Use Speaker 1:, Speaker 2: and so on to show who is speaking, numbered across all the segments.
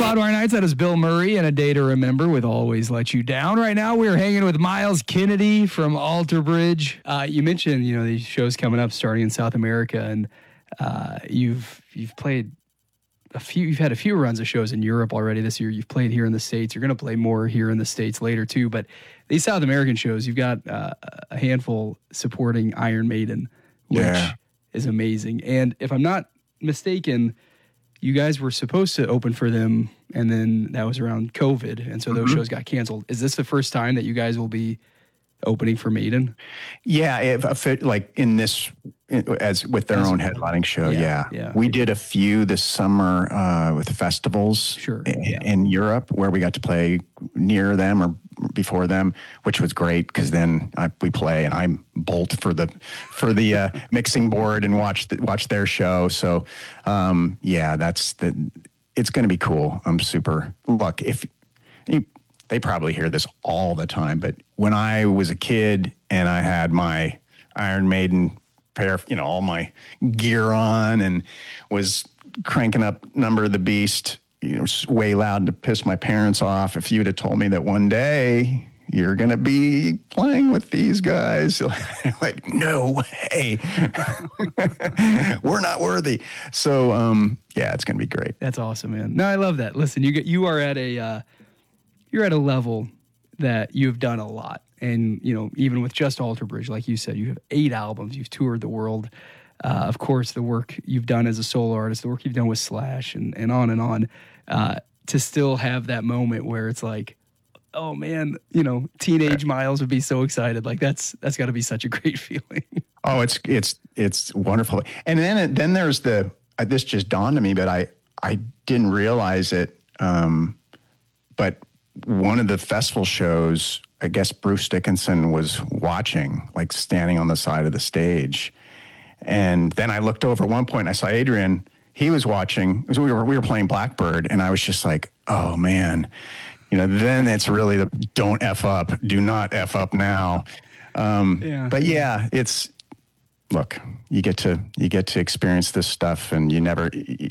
Speaker 1: Loudwire Nights. That is Bill Murray and A Day to Remember with Always Let You Down. Right now, we're hanging with Myles Kennedy from Alter Bridge. You mentioned, these shows coming up starting in South America, and you've played you've had a few runs of shows in Europe already this year. You've played here in the States. You're going to play more here in the States later too. But these South American shows, you've got a handful supporting Iron Maiden, which is amazing. And if I'm not mistaken, you guys were supposed to open for them, and then that was around COVID, and so those shows got canceled. Is this the first time that you guys will be opening for Maiden?
Speaker 2: Yeah, like in this, as with their own headlining show. Yeah. We did a few this summer with festivals in Europe where we got to play near them or before them, which was great because then we play and I'm bolt for the mixing board and watch their show. So it's going to be cool. I'm super. Look, they probably hear this all the time, but when I was a kid and I had my Iron Maiden pair, all my gear on and was cranking up Number of the Beast, way loud to piss my parents off. If you'd have told me that one day you're going to be playing with these guys, like, no way, we're not worthy. So, it's going to be great.
Speaker 1: That's awesome, man. No, I love that. Listen, you are at you're at a level that you've done a lot. And, even with just Alter Bridge, like you said, you have 8 albums, you've toured the world. Of course, the work you've done as a solo artist, the work you've done with Slash and on and on, to still have that moment where it's like, oh man, teenage Myles would be so excited. Like that's got to be such a great feeling.
Speaker 2: Oh, it's wonderful. And then there's this just dawned on me, but I didn't realize it. But one of the festival shows, I guess Bruce Dickinson was watching, like standing on the side of the stage. And then I looked over at one point and I saw Adrian. He was watching. We were playing Blackbird, and I was just like, oh man, then it's really the don't F up, do not F up now. But look, you get to experience this stuff, and you never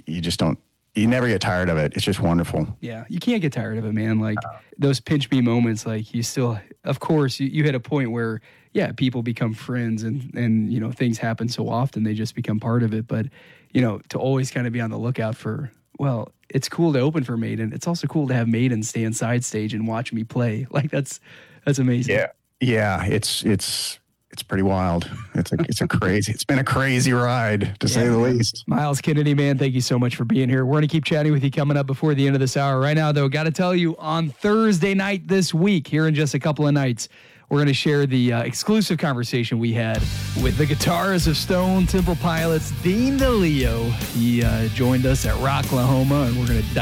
Speaker 2: get tired of it. It's just wonderful.
Speaker 1: Yeah, you can't get tired of it, man. Like those pinch me moments, like you still, of course, you hit a point where, people become friends and things happen so often, they just become part of it. But, to always kind of be on the lookout for, well, it's cool to open for Maiden. It's also cool to have Maiden stay on side stage and watch me play. Like that's amazing.
Speaker 2: Yeah. It's pretty wild. It's been a crazy ride, to say the least.
Speaker 1: Myles Kennedy, man, thank you so much for being here. We're going to keep chatting with you coming up before the end of this hour. Right now, though, got to tell you, on Thursday night this week, here in just a couple of nights, we're going to share the exclusive conversation we had with the guitarist of Stone Temple Pilots, Dean DeLeo. He joined us at Rocklahoma, and we're going to